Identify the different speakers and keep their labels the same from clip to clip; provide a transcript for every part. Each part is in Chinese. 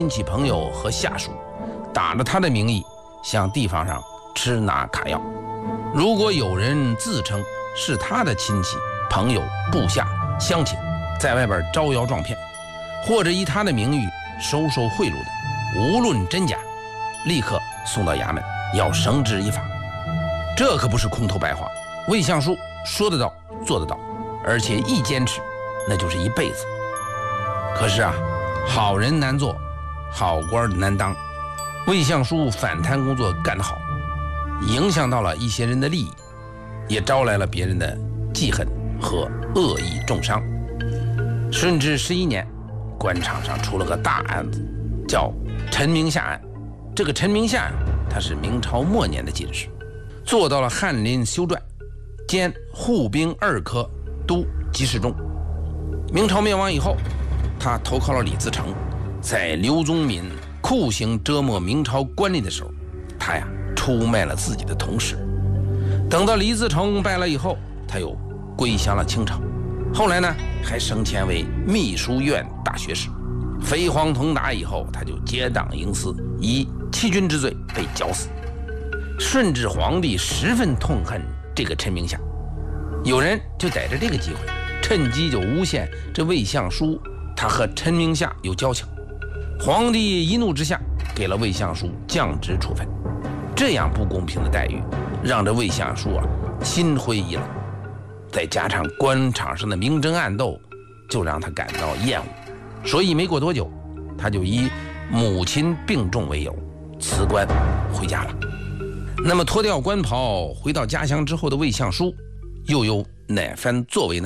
Speaker 1: 亲戚朋友和下属打着他的名义向地方上吃拿卡要。如果有人自称是他的亲戚、朋友、部下、乡亲，在外边招摇撞骗，或者以他的名誉收受贿赂的，无论真假，立刻送到衙门，要绳之以法。这可不是空头白话，魏相书说得到做得到，而且一坚持那就是一辈子。可是啊，好人难做，好官难当。魏相书反贪工作干得好，影响到了一些人的利益，也招来了别人的记恨和恶意重伤。顺治11年，官场上出了个大案子，叫陈明夏案。这个陈明夏他是明朝末年的进士，做到了翰林修撰，兼护兵2科都给事中。明朝灭亡以后，他投靠了李自成，在刘宗敏酷刑折磨明朝官吏的时候，他出卖了自己的同事。等到李自成败了以后，他又归降了清朝。后来呢，还升迁为秘书院大学士。飞黄腾达以后，他就结党营私，以欺君之罪被绞死。顺治皇帝十分痛恨这个陈明夏，有人就逮着这个机会，趁机就诬陷这魏相书他和陈明夏有交情。皇帝一怒之下，给了魏相书降职处分。这样不公平的待遇，让这魏相书心灰意冷，再加上官场上的明争暗斗，就让他感到厌恶。所以没过多久，他就以母亲病重为由辞官回家了。那么脱掉官袍回到家乡之后的魏相书，又有哪番作为呢？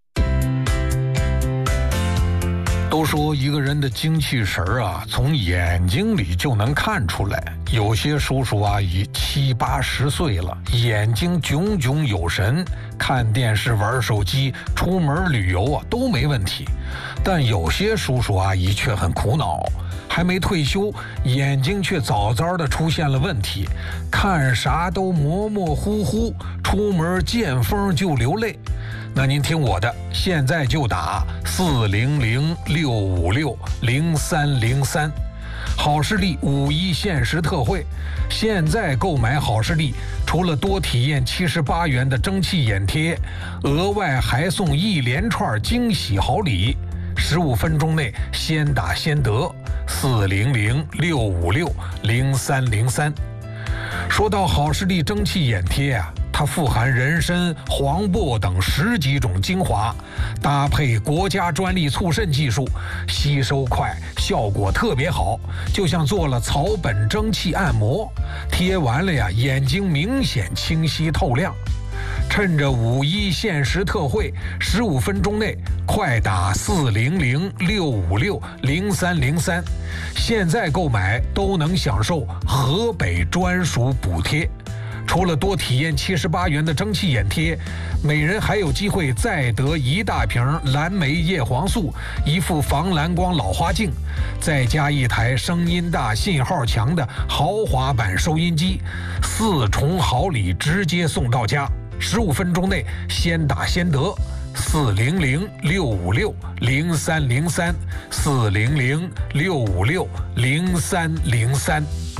Speaker 2: 都说一个人的精气神从眼睛里就能看出来。有些叔叔阿姨70、80岁了，眼睛炯炯有神，看电视、玩手机、出门旅游都没问题。但有些叔叔阿姨却很苦恼，还没退休，眼睛却早早的出现了问题，看啥都模模糊糊，出门见风就流泪。那您听我的，现在就打400-656-0303。好视力5·1限时特惠，现在购买好视力，除了多体验78元的蒸汽眼贴，额外还送1连串惊喜好礼。15分钟内先打先得，400-656-0303。说到好视力蒸汽眼贴它富含人参、黄柏等10几种精华，搭配国家专利促渗技术，吸收快，效果特别好，就像做了草本蒸汽按摩，贴完了眼睛明显清晰透亮。趁着5·1限时特惠，15分钟内快打400-656-0303，现在购买都能享受河北专属补贴。除了多体验78元的蒸汽眼贴，每人还有机会再得1大瓶蓝莓叶黄素、1副防蓝光老花镜，再加1台声音大、信号强的豪华版收音机，4重好礼直接送到家。15分钟内先打先得，400-656-0303，400-656-0303。